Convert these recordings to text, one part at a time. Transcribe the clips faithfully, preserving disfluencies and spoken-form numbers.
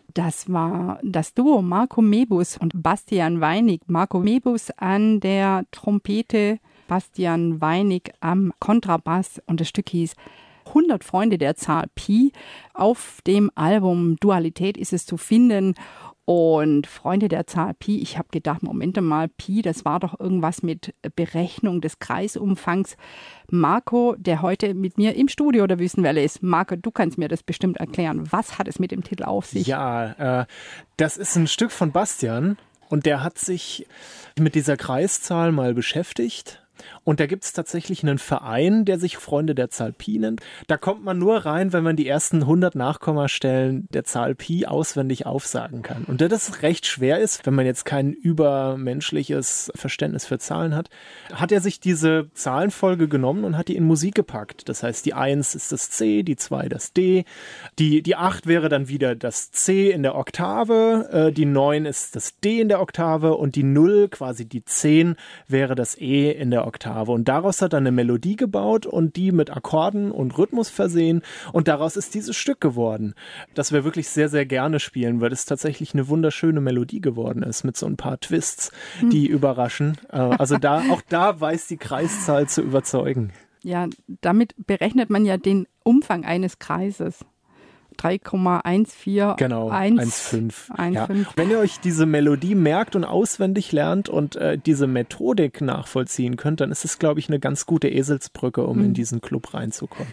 Das war das Duo Marco Mebus und Bastian Weinig. Marco Mebus an der Trompete, Bastian Weinig am Kontrabass und das Stück hieß hundert Freunde der Zahl Pi. Auf dem Album Dualität ist es zu finden. Und Freunde der Zahl Pi, ich habe gedacht, Moment mal, Pi, das war doch irgendwas mit Berechnung des Kreisumfangs. Marco, der heute mit mir im Studio der Wüstenwelle ist. Marco, du kannst mir das bestimmt erklären. Was hat es mit dem Titel auf sich? Ja, äh, das ist ein Stück von Bastian und der hat sich mit dieser Kreiszahl mal beschäftigt. Und da gibt es tatsächlich einen Verein, der sich Freunde der Zahl Pi nennt. Da kommt man nur rein, wenn man die ersten hundert Nachkommastellen der Zahl Pi auswendig aufsagen kann. Und da das recht schwer ist, wenn man jetzt kein übermenschliches Verständnis für Zahlen hat, hat er sich diese Zahlenfolge genommen und hat die in Musik gepackt. Das heißt, die eins ist das C, die zwei das D, die, die acht wäre dann wieder das C in der Oktave, äh, die neun ist das D in der Oktave und die null, quasi die zehn, wäre das E in der Oktave. Und daraus hat er eine Melodie gebaut und die mit Akkorden und Rhythmus versehen. Und daraus ist dieses Stück geworden, das wir wirklich sehr, sehr gerne spielen, weil es tatsächlich eine wunderschöne Melodie geworden ist mit so ein paar Twists, die hm. überraschen. Also da, auch da weiß die Kreiszahl zu überzeugen. Ja, damit berechnet man ja den Umfang eines Kreises. drei Komma eins vier Genau, eins eins Komma fünf. Ja. fünf. Wenn ihr euch diese Melodie merkt und auswendig lernt und äh, diese Methodik nachvollziehen könnt, dann ist es, glaube ich, eine ganz gute Eselsbrücke, um hm. in diesen Club reinzukommen.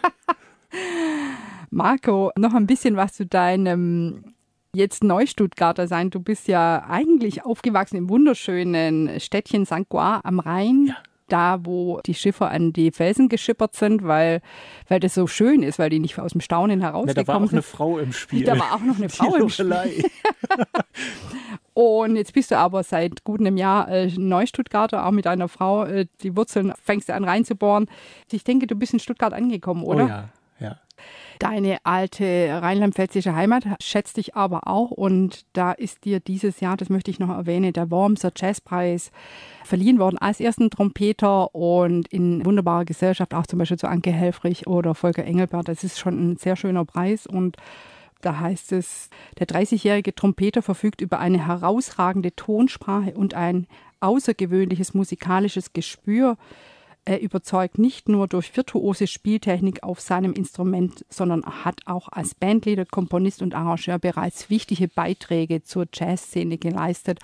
Marco, noch ein bisschen was zu deinem jetzt Neustuttgarter sein. Du bist ja eigentlich aufgewachsen im wunderschönen Städtchen Sankt Goar am Rhein. Ja. Da, wo die Schiffer an die Felsen geschippert sind, weil, weil das so schön ist, weil die nicht aus dem Staunen herausgekommen sind. Da war auch eine Frau im Spiel. Da war auch noch eine Frau im Spiel. Und jetzt bist du aber seit gut einem Jahr äh, Neustuttgarter, auch mit einer Frau. Äh, die Wurzeln fängst du an reinzubohren. Ich denke, du bist in Stuttgart angekommen, oder? Oh ja, ja. Deine alte rheinland-pfälzische Heimat schätzt dich aber auch und da ist dir dieses Jahr, das möchte ich noch erwähnen, der Wormser Jazzpreis verliehen worden als ersten Trompeter und in wunderbarer Gesellschaft, auch zum Beispiel zu Anke Helfrich oder Volker Engelbert. Das ist schon ein sehr schöner Preis und da heißt es, der dreißigjährige Trompeter verfügt über eine herausragende Tonsprache und ein außergewöhnliches musikalisches Gespür. Er überzeugt nicht nur durch virtuose Spieltechnik auf seinem Instrument, sondern hat auch als Bandleader, Komponist und Arrangeur bereits wichtige Beiträge zur Jazzszene geleistet.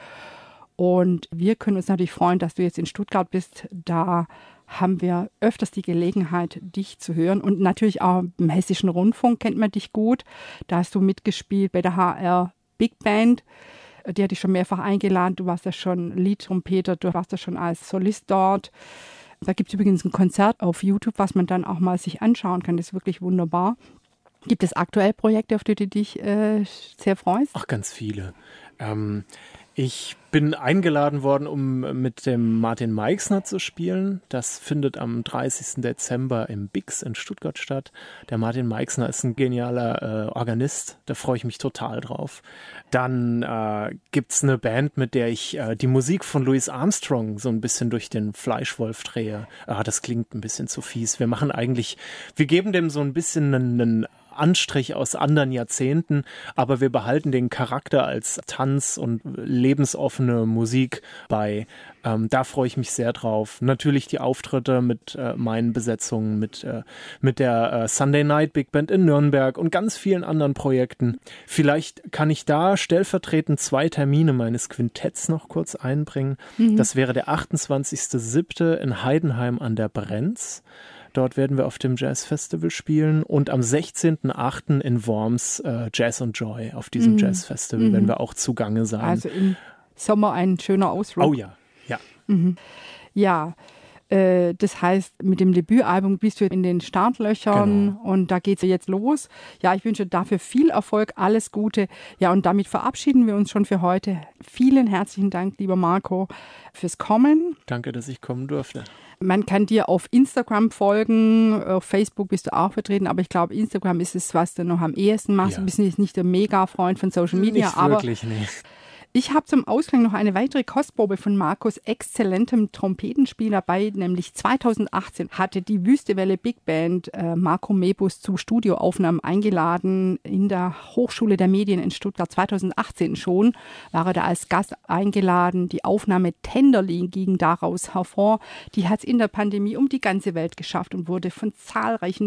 Und wir können uns natürlich freuen, dass du jetzt in Stuttgart bist. Da haben wir öfters die Gelegenheit, dich zu hören. Und natürlich auch im Hessischen Rundfunk kennt man dich gut. Da hast du mitgespielt bei der H R Big Band. Die hat dich schon mehrfach eingeladen. Du warst ja schon Leadtrompeter, du warst ja schon als Solist dort. Da gibt es übrigens ein Konzert auf YouTube, was man dann auch mal sich anschauen kann. Das ist wirklich wunderbar. Gibt es aktuell Projekte, auf die du dich äh, sehr freust? Ach, ganz viele. Ähm, ich bin eingeladen worden, um mit dem Martin Meixner zu spielen. Das findet am dreißigsten Dezember im Bix in Stuttgart statt. Der Martin Meixner ist ein genialer äh, Organist. Da freue ich mich total drauf. Dann äh, gibt es eine Band, mit der ich äh, die Musik von Louis Armstrong so ein bisschen durch den Fleischwolf drehe. Ah, das klingt ein bisschen zu fies. Wir machen eigentlich, wir geben dem so ein bisschen einen, einen Anstrich aus anderen Jahrzehnten, aber wir behalten den Charakter als Tanz und lebensoffene Musik bei. Ähm, da freue ich mich sehr drauf. Natürlich die Auftritte mit äh, meinen Besetzungen, mit, äh, mit der äh, Sunday Night Big Band in Nürnberg und ganz vielen anderen Projekten. Vielleicht kann ich da stellvertretend zwei Termine meines Quintetts noch kurz einbringen. Mhm. Das wäre der achtundzwanzigster siebte in Heidenheim an der Brenz. Dort werden wir auf dem Jazzfestival spielen und am sechzehnten achten in Worms äh, Jazz und Joy. Auf diesem mhm. Jazzfestival mhm. werden wir auch zugange sein. Also im Sommer ein schöner Ausflug. Oh ja, ja. Mhm. Ja, äh, das heißt, mit dem Debütalbum bist du in den Startlöchern genau. Und da geht es jetzt los. Ja, ich wünsche dafür viel Erfolg, alles Gute. Ja, und damit verabschieden wir uns schon für heute. Vielen herzlichen Dank, lieber Marco, fürs Kommen. Danke, dass ich kommen durfte. Man kann dir auf Instagram folgen, auf Facebook bist du auch vertreten, aber ich glaube, Instagram ist es, was du noch am ehesten machst. Ja. Du bist jetzt nicht der Mega-Freund von Social Media, nicht aber wirklich, nee. Ich habe zum Ausklang noch eine weitere Kostprobe von Markus' exzellentem Trompetenspiel dabei, nämlich zweitausendachtzehn hatte die Wüstewelle Big Band äh, Marco Mebus zu Studioaufnahmen eingeladen in der Hochschule der Medien in Stuttgart. zweitausendachtzehn schon war er da als Gast eingeladen. Die Aufnahme Tenderly ging daraus hervor. Die hat es in der Pandemie um die ganze Welt geschafft und wurde von zahlreichen